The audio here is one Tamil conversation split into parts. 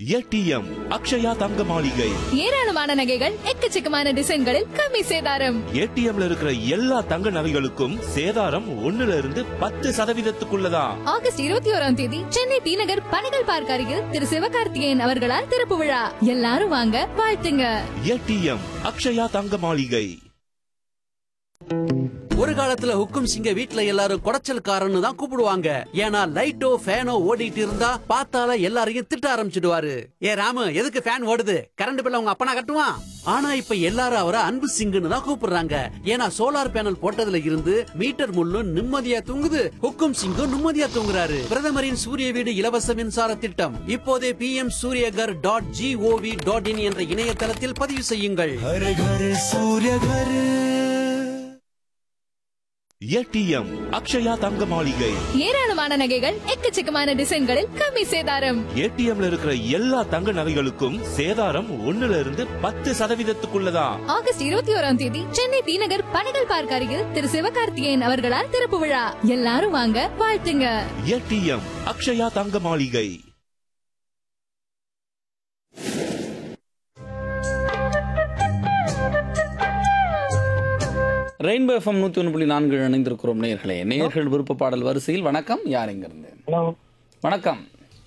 ஏடிஎம் அக்ஷயா தங்க மாளிகை. ஏராளமான நகைகள் எக்கச்சக்கமான டிசைன்களில் கம்மி சேதாரம். ஏடிஎம்ல இருக்கிற எல்லா தங்க நகைகளுக்கும் சேதாரம் 1% ஆகஸ்ட் 21ஆம் தேதி சென்னை டி நகர் பனகல் பார்க் அருகில் திரு சிவகார்த்திகேயன் அவர்களால் திறப்பு விழா. எல்லாரும் வாங்க, வாழ்த்துங்க. ஏடிஎம் அக்ஷயா தங்க மாளிகை. ஒரு காலத்துல ஹுக்கும் சிங்க வீட்ல எல்லாரும் குடைச்சல்காரன்னு தான் கூப்பிடுவாங்க. ஏன்னா லைட்டோ ஃபேனோ ஓடிட்டு இருந்தா பார்த்தால எல்லாரையும் திட்ட ஆரம்பிச்சிடுவாரு. ஏ ராமு, எதுக்கு ஃபேன் ஓடுது? கரண்ட் பில்ல உங்க அப்பனா கட்டுவான். ஆனா இப்ப எல்லாரும் அவரை அன்பு சிங்குன்னு தான் கூப்பிடுறாங்க. ஏன்னா சோலார் பேனல் போட்டதுல இருந்து மீட்டர் முள்ளும் நிம்மதியா தூங்குது, ஹுக்கும் சிங்கும் நிம்மதியா தூங்குறாரு. பிரதமரின் சூரிய வீடு இலவச மின்சார திட்டம் இப்போதே pmsuryagar.gov.in என்ற இணையதளத்தில் பதிவு செய்யுங்கள். ஏடிஎம் அக்ஷயா தங்க மாளிகை. ஏராளமான நகைகள் எக்கச்சக்கமான டிசைன்களில் கம்மி சேதாரம். ஏடிஎம்ல இருக்கிற எல்லா தங்க நகைகளுக்கும் சேதாரம் 1% ஆகஸ்ட் 21ஆம் தேதி சென்னை டி நகர் பனகல் பார்க் அருகில் திரு சிவகார்த்திகேயன் அவர்களால் திறப்பு விழா. எல்லாரும் வாங்க, வாழ்த்துங்க. ஏடிஎம் அக்ஷயா தங்க மாளிகை. ரெயின்போ எஃப்எம் 101.4 இணைந்திருக்கிறோம் நேயர்களே. நேயர்கள் விருப்ப பாடல் வரிசையில் வணக்கம், யார் எங்கிருந்து? வணக்கம்.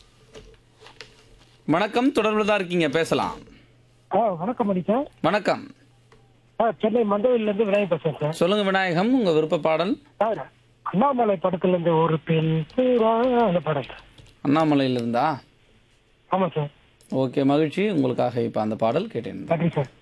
வணக்கம், தொடர்பில் தான் இருக்கீங்க, பேசலாம். வணக்கம் மணி சார். வணக்கம். சென்னை மண்டபத்தில் இருந்து விநாயகம் பேசுறேன் சார். சொல்லுங்க விநாயகம், உங்க விருப்ப பாடல். சார், அண்ணாமலை படத்துல இருந்து ஒரு பெண் அந்த படம். அண்ணாமலையில இருந்தா? ஆமா சார். ஓகே, மகிழ்ச்சி. உங்களுக்காக இப்ப அந்த பாடல் கேட்டேன். நன்றி சார்.